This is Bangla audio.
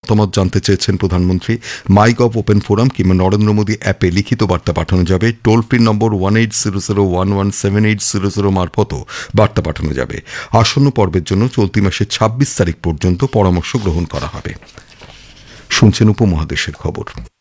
মতামত জানতে চেয়েছেন প্রধানমন্ত্রী মাইগভ ওপেন ফোরাম কিংবা নরেন্দ্র মোদী অ্যাপে লিখিত বার্তা পাঠানো যাবে। টোল ফ্রি নম্বর 1800117800 মারফতও বার্তা পাঠানো যাবে। আসন্ন পর্বের জন্য চলতি মাসের 26 তারিখ পর্যন্ত পরামর্শ গ্রহণ করা হবে। শুনছেন উপমহাদেশের খবর।